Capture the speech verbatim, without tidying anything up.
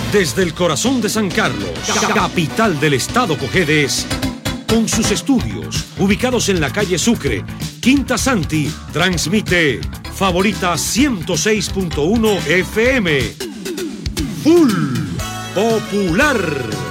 Desde el corazón de San Carlos, capital del estado Cojedes, con sus estudios ubicados en la calle Sucre, Quinta Santi, transmite Favorita ciento seis punto uno F M. Full Popular.